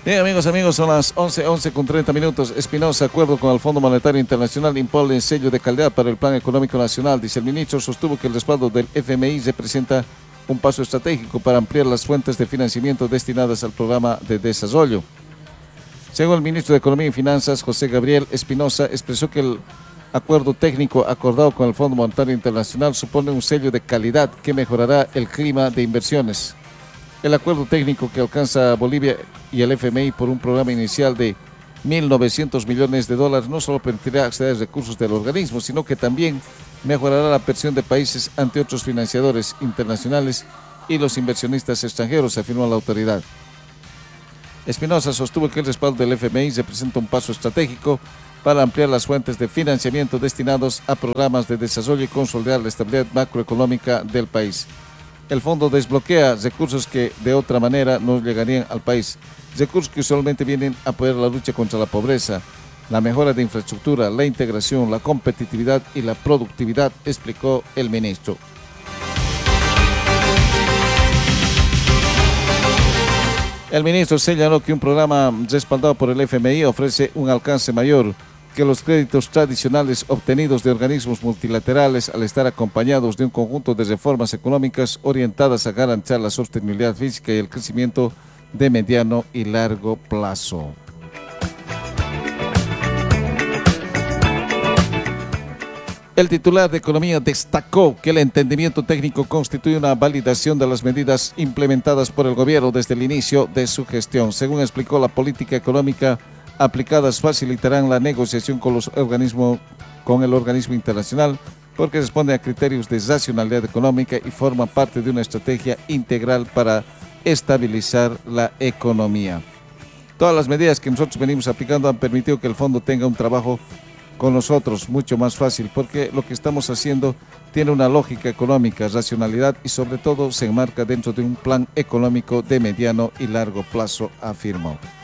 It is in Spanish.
Bien, amigos, son las 11 con 30 minutos. Espinosa, acuerdo con el Fondo Monetario Internacional, impone sello de calidad para el Plan Económico Nacional. Dice el ministro, sostuvo que el respaldo del FMI representa un paso estratégico para ampliar las fuentes de financiamiento destinadas al programa de desarrollo. Según el ministro de Economía y Finanzas, José Gabriel Espinosa, expresó que el acuerdo técnico acordado con el Fondo Monetario Internacional supone un sello de calidad que mejorará el clima de inversiones. El acuerdo técnico que alcanza Bolivia y el FMI por un programa inicial de 1.900 millones de dólares no solo permitirá acceder a recursos del organismo, sino que también mejorará la presión de países ante otros financiadores internacionales y los inversionistas extranjeros, afirmó la autoridad. Espinosa sostuvo que el respaldo del FMI representa un paso estratégico para ampliar las fuentes de financiamiento destinados a programas de desarrollo y consolidar la estabilidad macroeconómica del país. El fondo desbloquea recursos que de otra manera no llegarían al país, recursos que usualmente vienen a apoyar la lucha contra la pobreza, la mejora de infraestructura, la integración, la competitividad y la productividad, explicó el ministro. El ministro señaló que un programa respaldado por el FMI ofrece un alcance mayor que los créditos tradicionales obtenidos de organismos multilaterales al estar acompañados de un conjunto de reformas económicas orientadas a garantizar la sostenibilidad física y el crecimiento de mediano y largo plazo. El titular de Economía destacó que el entendimiento técnico constituye una validación de las medidas implementadas por el gobierno desde el inicio de su gestión. Según explicó, la política económica aplicadas facilitarán la negociación con el organismo internacional porque responde a criterios de racionalidad económica y forma parte de una estrategia integral para estabilizar la economía. Todas las medidas que nosotros venimos aplicando han permitido que el fondo tenga un trabajo con nosotros mucho más fácil porque lo que estamos haciendo tiene una lógica económica, racionalidad y sobre todo se enmarca dentro de un plan económico de mediano y largo plazo, afirmó.